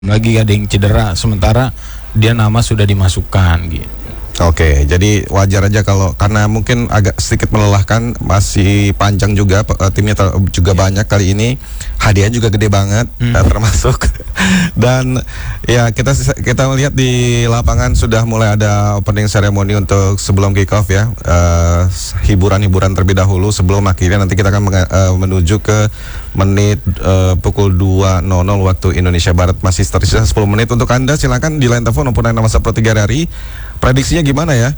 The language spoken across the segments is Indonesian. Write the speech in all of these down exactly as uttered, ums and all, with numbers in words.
lagi ada yang cedera, sementara dia nama sudah dimasukkan gitu. Oke, jadi wajar aja kalau karena mungkin agak sedikit melelahkan, masih panjang juga timnya juga banyak kali ini, hadiah juga gede banget hmm. termasuk dan ya kita kita melihat di lapangan sudah mulai ada opening ceremony untuk sebelum kick off ya, uh, hiburan-hiburan terlebih dahulu sebelum akhirnya nanti kita akan uh, menuju ke menit uh, pukul dua nol nol waktu Indonesia Barat. Masih tersisa sepuluh menit untuk Anda, silakan di line telepon maupun line WhatsApp Pro tiga hari. Prediksinya gimana ya?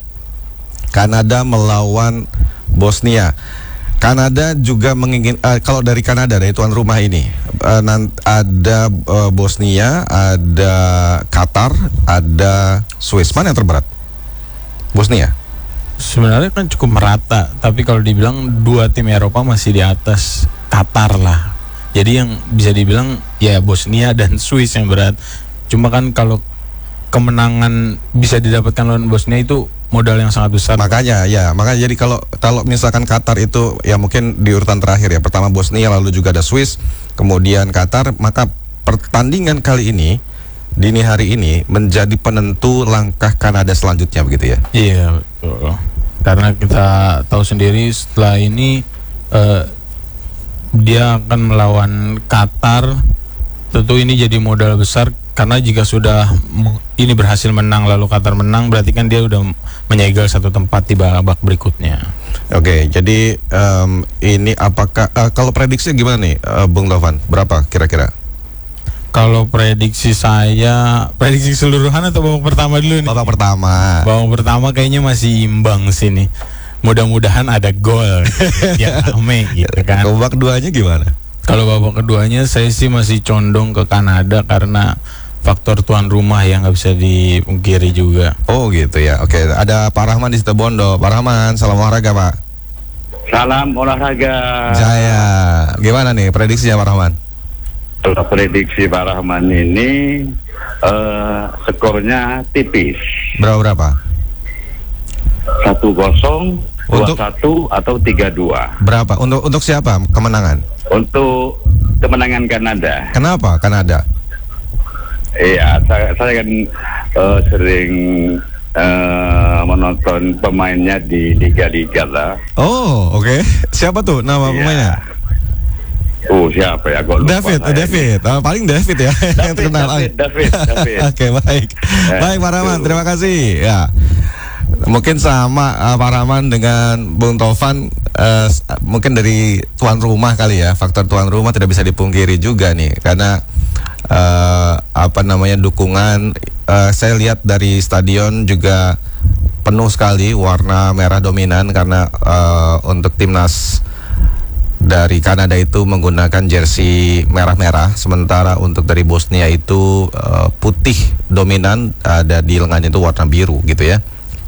Kanada melawan Bosnia. Kanada juga mengingin uh, kalau dari Kanada, dari tuan rumah ini uh, nanti ada uh, Bosnia, ada Qatar, ada Swiss. Mana yang terberat? Bosnia. Sebenarnya kan cukup merata, tapi kalau dibilang dua tim Eropa masih di atas Qatar lah. Jadi yang bisa dibilang ya Bosnia dan Swiss yang berat. Cuma kan kalau kemenangan bisa didapatkan lawan Bosnia itu modal yang sangat besar. Makanya ya, makanya jadi kalau kalau misalkan Qatar itu ya mungkin di urutan terakhir ya. Pertama Bosnia, lalu juga ada Swiss, kemudian Qatar, maka pertandingan kali ini dini hari ini menjadi penentu langkah Kanada selanjutnya begitu ya. Iya, betul. Karena kita tahu sendiri setelah ini uh, dia akan melawan Qatar. Tentu ini jadi modal besar karena jika sudah ini berhasil menang lalu Qatar menang, berarti kan dia udah menyegel satu tempat di babak berikutnya. Oke, jadi um, ini apakah uh, kalau prediksi gimana nih, uh, Bung Taufan? Berapa kira-kira? Kalau prediksi saya, prediksi keseluruhan atau babak pertama dulu nih? Babak pertama. Babak pertama kayaknya masih imbang sini. Mudah-mudahan ada gol ya rame gitu kan. Babak keduanya gimana? Kalau babak keduanya saya sih masih condong ke Kanada karena faktor tuan rumah yang nggak bisa dipungkiri juga. Oh gitu ya. Oke, ada Pak Rahman di Situbondo. Pak Rahman, salam olahraga Pak. Salam olahraga. Jaya. Gimana nih prediksinya Pak Rahman? Kalau prediksi Pak Rahman ini uh, skornya tipis. Berapa berapa? Satu kosong, dua satu atau tiga dua. Berapa? Untuk untuk siapa kemenangan? Untuk kemenangan Kanada. Kenapa Kanada? Iya, saya, saya kan uh, sering uh, menonton pemainnya di liga-liga lah. Oh, oke. Okay. Siapa tuh nama iya. pemainnya? Oh, siapa ya? Gua lupa David, saya. David. Uh, paling David ya David, yang terkenal. David, David, David. Oke, okay, baik. Eh, baik Pak Rahman, tuh. terima kasih. Ya. Mungkin sama uh, Pak Rahman dengan Bung Taufan, uh, mungkin dari tuan rumah kali ya. Faktor tuan rumah tidak bisa dipungkiri juga nih, karena Uh, apa namanya dukungan uh, saya lihat dari stadion juga penuh sekali, warna merah dominan karena uh, untuk timnas dari Kanada itu menggunakan jersey merah-merah, sementara untuk dari Bosnia itu uh, putih dominan, ada di lengannya itu warna biru gitu ya.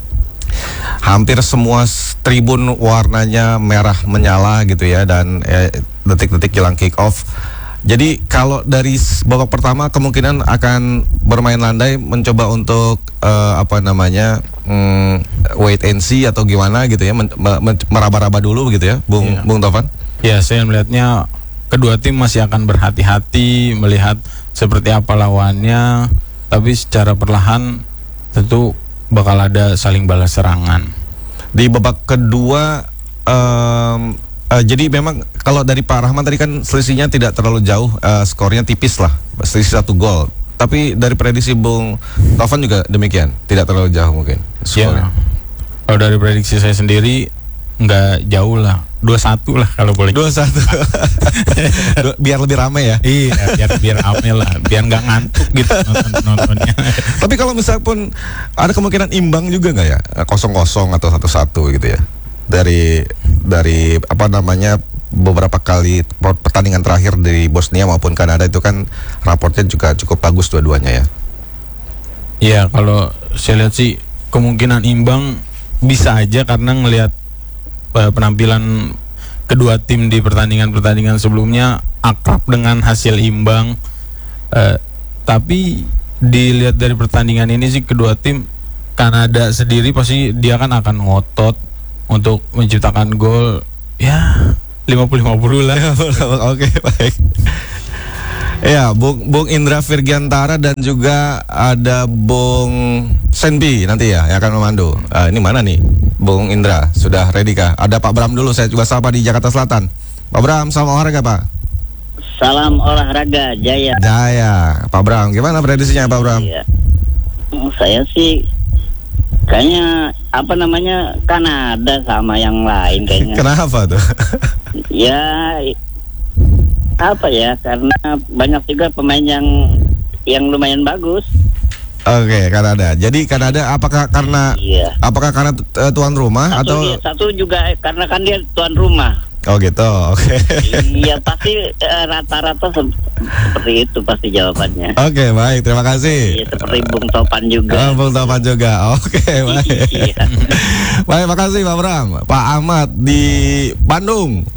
Hampir semua tribun warnanya merah menyala gitu ya, dan eh, detik-detik jelang kick off. Jadi kalau dari babak pertama kemungkinan akan bermain landai, mencoba untuk uh, apa namanya um, wait and see atau gimana gitu ya, men- men- meraba-raba dulu gitu ya, Bung iya. Bung Taufan. Ya, saya melihatnya kedua tim masih akan berhati-hati melihat seperti apa lawannya, tapi secara perlahan tentu bakal ada saling balas serangan. Di babak kedua um, Uh, jadi memang kalau dari Pak Rahman tadi kan selisihnya tidak terlalu jauh, uh, skornya tipis lah, selisih satu gol. Tapi dari prediksi Bung Taufan juga demikian, tidak terlalu jauh mungkin skornya. Ya, kalau dari prediksi saya sendiri nggak jauh lah, dua satu lah kalau boleh. dua satu Biar lebih ramai ya. Iya, biar biar ramai lah, biar nggak ngantuk gitu nonton-nontonnya. Tapi kalau misal pun ada kemungkinan imbang juga nggak ya, kosong kosong atau satu satu gitu ya? Dari dari apa namanya beberapa kali pertandingan terakhir dari Bosnia maupun Kanada itu kan raportnya juga cukup bagus dua-duanya ya. Iya, kalau saya lihat sih kemungkinan imbang bisa aja karena ngelihat uh, penampilan kedua tim di pertandingan-pertandingan sebelumnya akrab dengan hasil imbang. Uh, tapi dilihat dari pertandingan ini sih kedua tim, Kanada sendiri pasti dia kan akan ngotot untuk menciptakan gol ya lima puluh lima puluh lah. Oke, baik. Ya, Bung, Bung Indra Virgiantara dan juga ada Bung Senpi nanti ya yang akan memandu. Uh, ini mana nih, Bung Indra? Sudah ready kah? Ada Pak Bram dulu, saya juga sapa di Jakarta Selatan. Pak Bram, salam olahraga Pak. Salam olahraga Jaya. Jaya, Pak Bram. Gimana prediksinya Pak Bram? Iya. Saya sih kayaknya apa namanya Kanada sama yang lain kayaknya. Kenapa tuh? Ya apa ya, karena banyak juga pemain yang yang lumayan bagus. Oke, Kanada. Jadi Kanada apakah karena Iya. apakah karena uh, tuan rumah Satu, atau dia, satu juga karena kan dia tuan rumah. Oh gitu. Oke. Iya pasti eh, rata-rata se- seperti itu pasti jawabannya. Oke, baik. Terima kasih. Iya, seperti Bung Topan juga. Oh, Bung Topan juga. Oke, baik. Iya. Baik, makasih Pak Bram. Pak Ahmad di Bandung.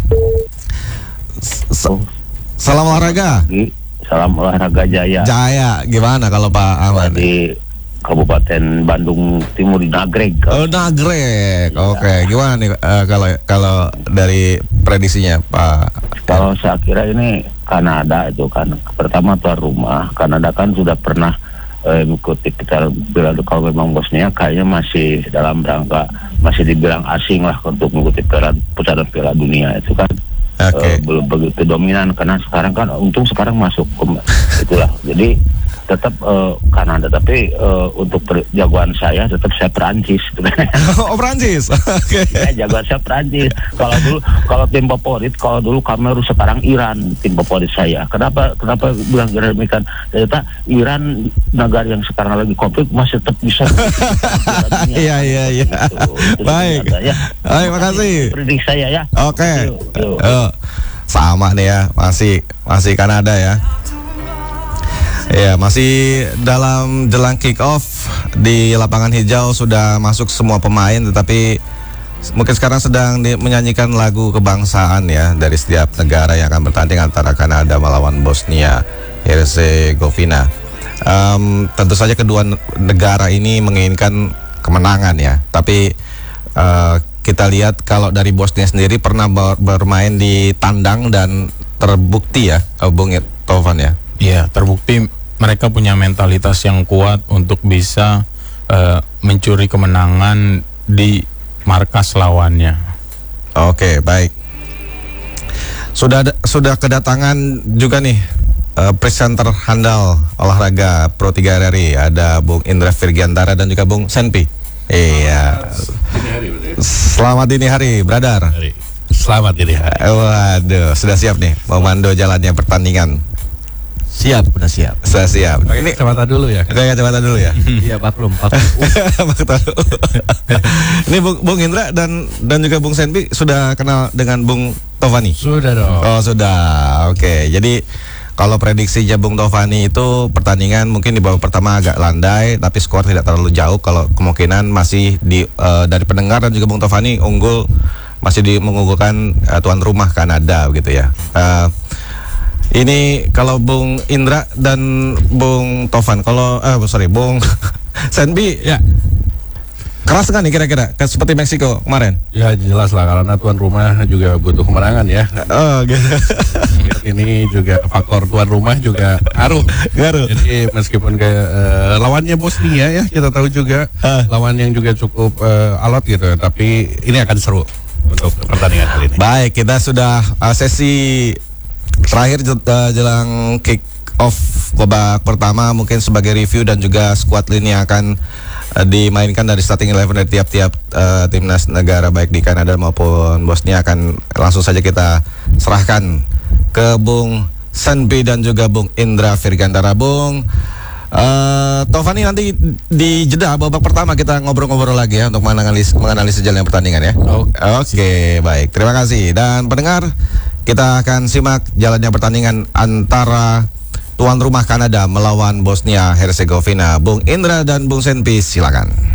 S- Salam olahraga. Salam olahraga Jaya. Jaya, gimana kalau Pak Ahmad? Di Kabupaten Bandung Timur di Nagreg. Oh, Nagreg. Oke, gimana nih eh, kalau kalau dari prediksinya Pak? Kalau saya kira ini Kanada itu kan pertama tuan rumah. Kanada kan sudah pernah eh, mengikuti kita Piala, kalau memang Bosnia kayaknya masih dalam rangka masih dibilang asing lah untuk mengikuti Piala Pusat Piala Dunia itu kan. Oke. Uh, belum begitu dominan karena sekarang kan untung sekarang masuk ke, itulah jadi tetap uh, Kanada tapi uh, untuk per, jagoan saya tetap saya Perancis. Oh, Perancis. Oke. Ya, jagoan saya Perancis. Kalau dulu kalau tim favorit kalau dulu Kamerun, sekarang Iran tim favorit saya. Kenapa kenapa bilang demikian? Ternyata Iran negara yang sekarang lagi konflik masih tetap bisa. Iya iya iya. Baik. Ya. Baik, makasih. Prediksi saya ya. Oke. Yuk, yuk. Oh, sama nih ya, masih masih Kanada ya. Ya, masih dalam jelang kick off di lapangan hijau sudah masuk semua pemain, tetapi mungkin sekarang sedang di, menyanyikan lagu kebangsaan ya dari setiap negara yang akan bertanding antara Kanada melawan Bosnia Herzegovina. Um, tentu saja kedua negara ini menginginkan kemenangan ya, tapi uh, kita lihat kalau dari Bosnia sendiri pernah ber- bermain di tandang dan terbukti ya, Bung Tovan ya. Iya, terbukti mereka punya mentalitas yang kuat untuk bisa uh, mencuri kemenangan di markas lawannya. Oke, baik. Sudah sudah kedatangan juga nih uh, presenter handal olahraga Pro tiga R R I, ada Bung Indra Virgiantara dan juga Bung Senpi. Iya. Selamat dini hari, brother. Selamat dini hari. Waduh, sudah siap nih memandu jalannya pertandingan. Siap, udah siap. Sudah siap. Pakai kacamata dulu ya. Pakai kacamata dulu ya. Iya, maklum, maklum. Ini Bung, Bung Indra dan dan juga Bung Senpi sudah kenal dengan Bung Tovani? Sudah dong. Oh, sudah. Oke. Jadi kalau prediksinya Bung Tovani itu pertandingan mungkin di babak pertama agak landai, tapi skor tidak terlalu jauh. Kalau kemungkinan masih di uh, dari pendengar dan juga Bung Tovani unggul, masih di mengunggulkan uh, tuan rumah Kanada begitu ya. Uh, Ini kalau Bung Indra dan Bung Tovan, kalau eh sorry Bung Senpi Ya. keras kan nih kira-kira kayak seperti Meksiko kemarin? Ya jelas lah, karena tuan rumah juga butuh kemenangan ya. Oh gitu. Ini juga faktor tuan rumah juga ngaruh. Ngaruh. Jadi meskipun kayak uh, lawannya Bosnia ya, kita tahu juga Ah. lawan yang juga cukup uh, alot gitu, tapi ini akan seru untuk pertandingan kali ini. Baik, kita sudah uh, sesi terakhir uh, jelang kick off babak pertama, mungkin sebagai review dan juga squad lini yang akan uh, dimainkan dari starting eleven dari tiap-tiap uh, timnas negara baik di Kanada maupun Bosnia akan langsung saja kita serahkan ke Bung Senpi dan juga Bung Indra Virgiantara. Bung uh, Tovani, nanti di jeda babak pertama kita ngobrol-ngobrol lagi ya untuk menganalisis menganalisis jalannya pertandingan ya. Oh, Oke, baik. Terima kasih. Dan pendengar, kita akan simak jalannya pertandingan antara tuan rumah Kanada melawan Bosnia Herzegovina. Bung Indra dan Bung Senpi, silakan.